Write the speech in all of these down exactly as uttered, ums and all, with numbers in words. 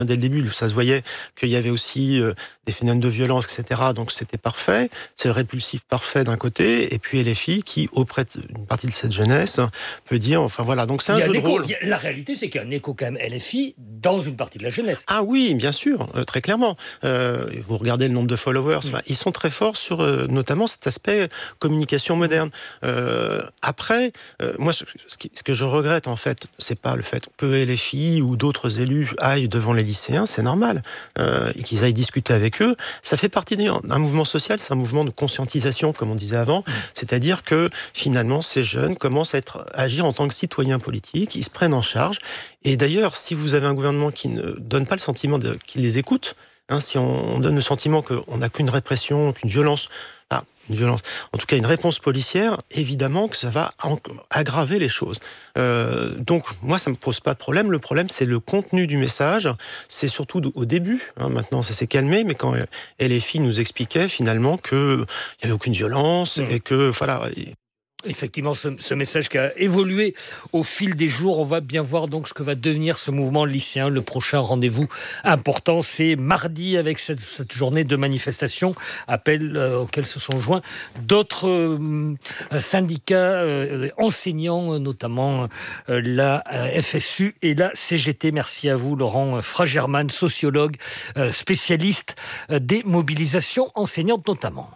Dès le début, ça se voyait qu'il y avait aussi euh, des phénomènes de violence, et cetera. Donc c'était parfait. C'est le répulsif parfait d'un côté, et puis L F I qui, auprès d'une partie de cette jeunesse, peut dire, enfin voilà. Donc c'est un jeu de rôle. A, la réalité, c'est qu'il y a un écho quand même L F I dans une partie de la jeunesse. Ah oui, bien sûr, euh, très clairement. Euh, vous regardez le nombre de followers, mmh. ils sont très forts sur euh, notamment cet aspect communication moderne. Euh, après, euh, moi, ce, ce, qui, ce que je regrette en fait, c'est pas le fait que L F I ou d'autres élus aillent devant les lycéens, c'est normal, euh, et qu'ils aillent discuter avec eux. Ça fait partie d'un mouvement social, c'est un mouvement de conscientisation, comme on disait avant, mmh. c'est-à-dire que finalement, ces jeunes commencent à, être, à agir en tant que citoyens politiques, ils se prennent en charge. Et d'ailleurs, si vous avez un gouvernement qui ne donne pas le sentiment de, qu'il les écoute, hein, si on, on donne le sentiment qu'on n'a qu'une répression, qu'une violence, ah, une violence, en tout cas une réponse policière, évidemment que ça va en, aggraver les choses. Euh, donc moi, ça ne me pose pas de problème. Le problème, c'est le contenu du message. C'est surtout au début. Hein, maintenant, ça s'est calmé, mais quand L F I nous expliquait finalement qu'il n'y avait aucune violence mmh. et que voilà. Effectivement, ce, ce message qui a évolué au fil des jours. On va bien voir donc ce que va devenir ce mouvement lycéen. Le prochain rendez-vous important, c'est mardi avec cette, cette journée de manifestation, appel euh, auquel se sont joints d'autres euh, syndicats euh, enseignants, notamment euh, la euh, F S U et la C G T. Merci à vous, Laurent Fragerman, sociologue, euh, spécialiste euh, des mobilisations enseignantes notamment.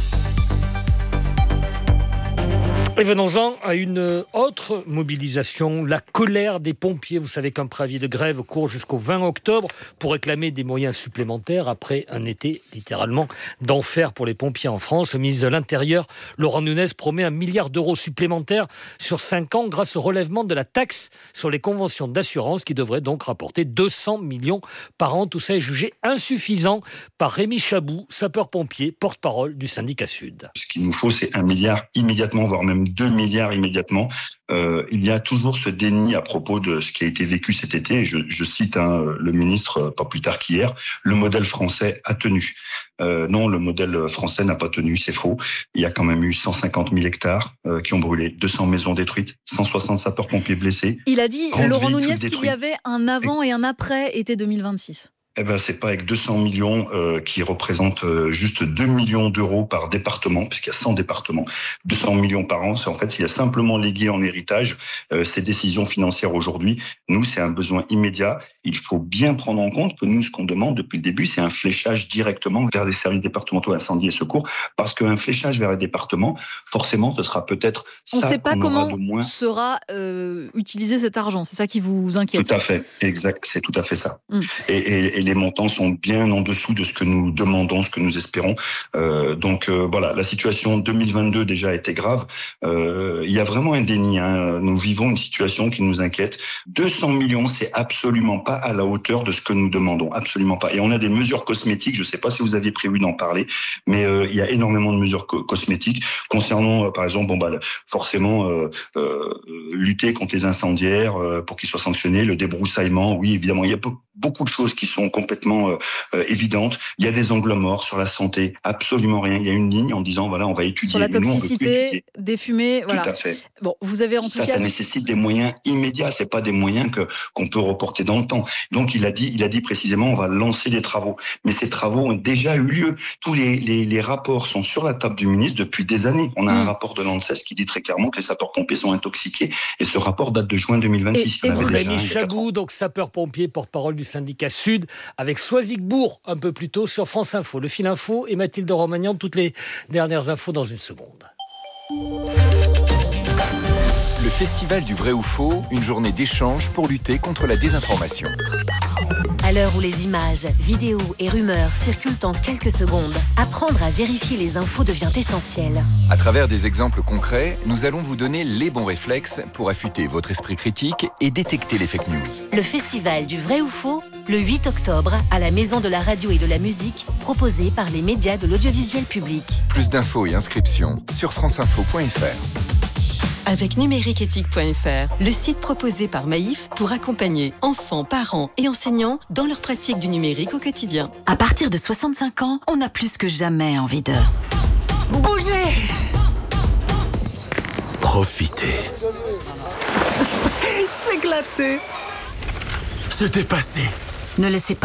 Et venons-en à une autre mobilisation, la colère des pompiers. Vous savez qu'un préavis de grève court jusqu'au vingt octobre pour réclamer des moyens supplémentaires après un été littéralement d'enfer pour les pompiers en France. Le ministre de l'Intérieur, Laurent Nunez, promet un milliard d'euros supplémentaires sur cinq ans grâce au relèvement de la taxe sur les conventions d'assurance qui devrait donc rapporter deux cents millions par an. Tout ça est jugé insuffisant par Rémi Chabou, sapeur-pompier, porte-parole du syndicat Sud. Ce qu'il nous faut, c'est un milliard immédiatement, voire même deux milliards immédiatement. Euh, il y a toujours ce déni à propos de ce qui a été vécu cet été. Je, je cite hein, le ministre, pas plus tard qu'hier, le modèle français a tenu. Euh, non, le modèle français n'a pas tenu, c'est faux. Il y a quand même eu cent cinquante mille hectares euh, qui ont brûlé, deux cents maisons détruites, cent soixante sapeurs-pompiers blessés. Il a dit, Laurent Nunez, qu'il y avait un avant et un après été deux mille vingt-six. Eh ben, c'est pas avec deux cents millions euh, qui représentent euh, juste deux millions d'euros par département, puisqu'il y a cent départements, deux cents millions par an. C'est en fait, s'il y a simplement légué en héritage euh, ces décisions financières aujourd'hui. Nous, c'est un besoin immédiat. Il faut bien prendre en compte que nous, ce qu'on demande depuis le début, c'est un fléchage directement vers les services départementaux incendie et secours, parce qu'un fléchage vers les départements, forcément, ce sera peut-être ça. On ne sait pas comment moins... sera euh, utilisé cet argent. C'est ça qui vous inquiète. Tout à fait, exact. C'est tout à fait ça. Mm. Et, et, et les montants sont bien en dessous de ce que nous demandons, ce que nous espérons. Euh, donc euh, voilà, la situation deux mille vingt-deux déjà était grave. Euh, il y a vraiment un déni. Hein. Nous vivons une situation qui nous inquiète. deux cents millions, c'est absolument pas à la hauteur de ce que nous demandons, absolument pas. Et on a des mesures cosmétiques. Je ne sais pas si vous aviez prévu d'en parler, mais euh, il y a énormément de mesures co- cosmétiques concernant, euh, par exemple, bon bah forcément euh, euh, lutter contre les incendiaires euh, pour qu'ils soient sanctionnés, le débroussaillement. Oui, évidemment, il y a beaucoup de choses qui sont complètement euh, euh, évidentes. Il y a des angles morts sur la santé, absolument rien. Il y a une ligne en disant voilà, on va étudier. Sur la toxicité, nous, des fumées, voilà. Tout à fait. Bon, vous avez en tout ça, cas. Ça nécessite des moyens immédiats. C'est pas des moyens que qu'on peut reporter dans le temps. Donc il a dit, il a dit précisément, on va lancer des travaux. Mais ces travaux ont déjà eu lieu. Tous les les, les rapports sont sur la table du ministre depuis des années. On a mmh. un rapport de l'ANSES qui dit très clairement que les sapeurs-pompiers sont intoxiqués. Et ce rapport date de juin deux mille vingt-six. Et, et vous avez mis Chabou, donc sapeur-pompier, porte-parole du syndicat Sud, avec Soisigbourg un peu plus tôt sur France Info. Le fil info et Mathilde Romagnan, toutes les dernières infos dans une seconde. Le Festival du vrai ou faux, une journée d'échange pour lutter contre la désinformation. À l'heure où les images, vidéos et rumeurs circulent en quelques secondes, apprendre à vérifier les infos devient essentiel. À travers des exemples concrets, nous allons vous donner les bons réflexes pour affûter votre esprit critique et détecter les fake news. Le Festival du vrai ou faux, le huit octobre, à la Maison de la Radio et de la Musique, proposé par les médias de l'audiovisuel public. Plus d'infos et inscriptions sur franceinfo point f r. Avec numériqueéthique point f r, le site proposé par Maïf pour accompagner enfants, parents et enseignants dans leur pratique du numérique au quotidien. À partir de soixante-cinq ans, on a plus que jamais envie de bouger. Profiter. S'éclater. Se dépasser. Ne laissez pas